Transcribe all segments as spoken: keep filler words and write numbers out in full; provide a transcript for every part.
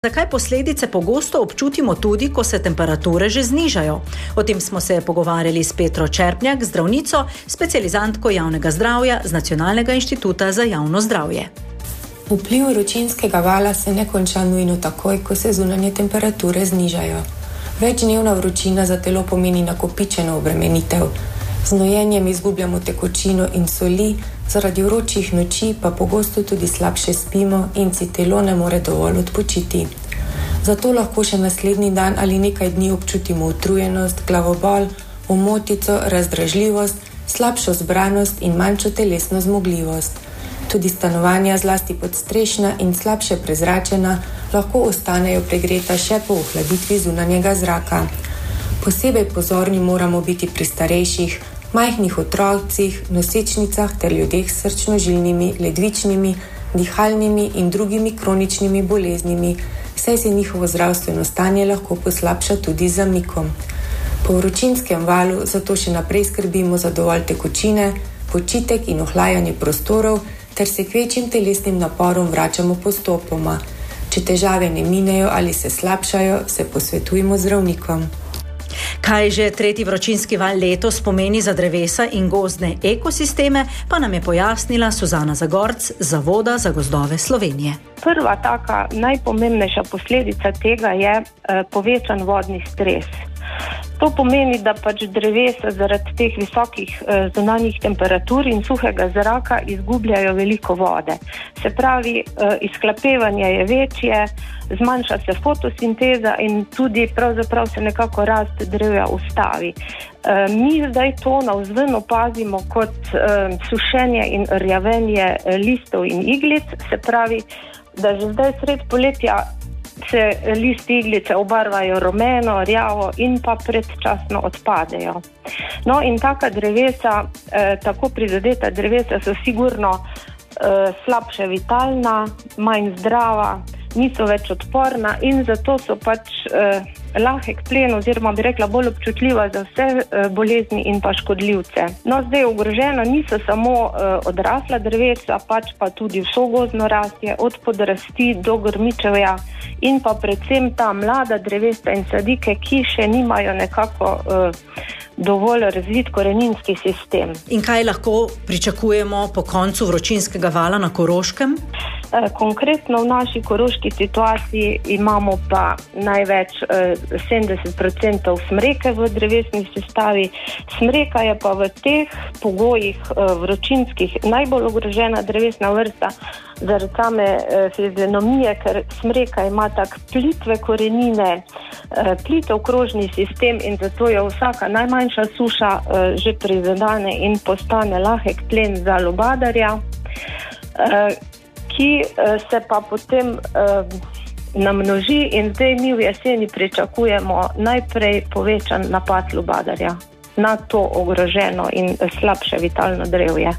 Zakaj posledice pogosto občutimo tudi, ko se temperature že znižajo? O tem smo se pogovarjali s Petro Čerpnjak, zdravnico, specializantko javnega zdravja z Nacionalnega inštituta za javno zdravje. Vpliv vročinskega vala se ne konča nujno takoj, ko se zunanje temperature znižajo. Večdnevna vročina za telo pomeni nakopičeno obremenitev. Z znojenjem izgubljamo tekočino in soli, zaradi vročih noči pa pogosto tudi slabše spimo in si telo ne more dovolj odpočiti. Zato lahko še naslednji dan ali nekaj dni občutimo utrujenost, glavobol, omotico, razdražljivost, slabšo zbranost in manjšo telesno zmogljivost. Tudi stanovanja, zlasti podstrešna in slabše prezračena, lahko ostanejo pregreta še po ohladitvi zunanjega zraka. Posebej pozorni moramo biti pri starejših, majhnih otrocih, nosečnicah ter ljudeh s srčno-žilnimi, ledvičnimi, dihalnimi in drugimi kroničnimi boleznimi, saj se njihovo zdravstveno stanje lahko poslabša tudi z zamikom. Po vročinskem valu zato še naprej skrbimo za dovolj tekočine, počitek in ohlajanje prostorov ter se k večjim telesnim naporom vračamo postopoma. Če težave ne minejo ali se slabšajo, se posvetujmo zdravnikom. Kaj že tretji vročinski val letos pomeni za drevesa in gozdne ekosisteme, pa nam je pojasnila Suzana Zagorc z Zavoda za gozdove Slovenije. Prva taka najpomembnejša posledica tega je eh, povečan vodni stres. To pomeni, da pač drevesa zaradi teh visokih eh, zunanjih temperatur in suhega zraka izgubljajo veliko vode. Se pravi, eh, izhlapevanje je večje, zmanjša se fotosinteza in tudi pravzaprav se nekako rast drevja ustavi. E, mi zdaj to navzven opazimo kot e, sušenje in rjavenje listov in iglic, se pravi, da že zdaj sred poletja se listi iglice obarvajo rumeno, rjavo in pa predčasno odpadejo. No in taka drevesa, e, tako prizadeta drevesa so sigurno e, slabše vitalna, manj zdrava, niso več odporna in zato so pač eh, lahek plen oziroma bi rekla bolj občutljiva za vse eh, bolezni in pa škodljivce. No, zdaj ogrožena niso samo eh, odrasla drevesa, pač pa tudi vso gozdno rastje, od podrasti do grmičevja in pa predvsem ta mlada drevesa in sadike, ki še nimajo nekako eh, dovolj razvit koreninski sistem. In kaj lahko pričakujemo po koncu vročinskega vala na Koroškem? Konkretno v naši koroški situaciji imamo pa največ sedemdeset procentov smreke v drevesni sestavi. Smreka je pa v teh pogojih vročinskih najbolj ogrožena drevesna vrsta zaradi same fizionomije, ker smreka ima tak plitve korenine, plitev krožni sistem in zato je vsaka najmanjša suša že prizadene in postane lahek plen za lubadarja, ki se pa potem eh, namnoži in zdaj mi v jeseni pričakujemo najprej povečan napad lubadarja na to ogroženo in slabše vitalno drevje.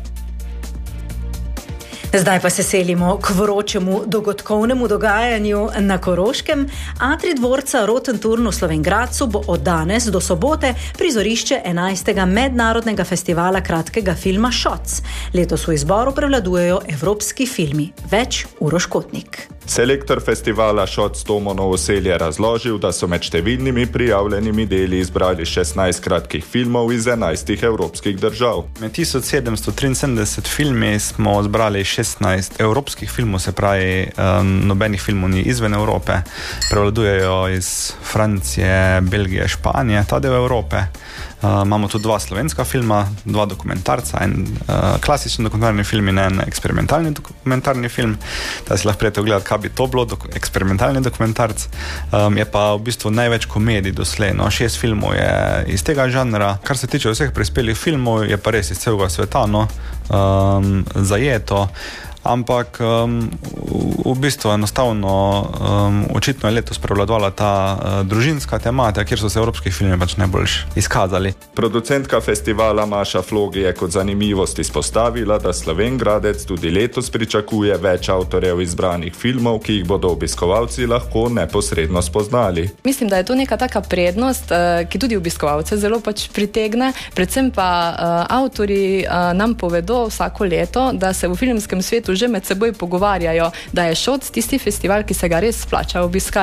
Zdaj pa se selimo k vročemu dogodkovnemu dogajanju na Koroškem. Atrij dvorca Rotenturn v Slovenj Gradcu bo od danes do sobote prizorišče enajstega mednarodnega festivala kratkega filma Šoc. Letos v izboru prevladujejo evropski filmi. Več Uroš Kotnik. Selektor festivala Šoc Tomo Novosel je razložil, da so med številnimi prijavljenimi deli izbrali šestnajst kratkih filmov iz enajstih evropskih držav. Med tisoč sedemsto triinsedemdeset filmi smo zbrali šestnajst evropskih filmov, se pravi, um, nobenih filmov ni izven Evrope. Prevladujejo iz Francije, Belgije, Španije, ta del Evrope. Uh, imamo tu dva slovenska filma, dva dokumentarca, en uh, klasičen dokumentarni film in en eksperimentalni dokumentarni film. Da si lahko prijete ogledati, kaj bi to bilo, dok- eksperimentalni dokumentarc. Um, je pa v bistvu največ komedij doslej. No, šest filmov je iz tega žanra. Kar se tiče vseh prispelih filmov, je pa res iz celega sveta, no, um, zajeto. Ampak um, v, v bistvu enostavno um, očitno je letos prevladovala ta uh, družinska tematika, kjer so se evropski filmi pač najbolj izkazali. Producentka festivala Maša Flogi je kot zanimivost izpostavila, da Slovenj Gradec tudi letos pričakuje več avtorjev izbranih filmov, ki jih bodo obiskovalci lahko neposredno spoznali. Mislim, da je to neka taka prednost, uh, ki tudi obiskovalce zelo pač pritegne. Predvsem pa uh, avtorji uh, nam povedo vsako leto, da se v filmskem svetu bistvu že med seboj pogovarjajo, da je Šoc tisti festival, ki se ga res splača obiskati.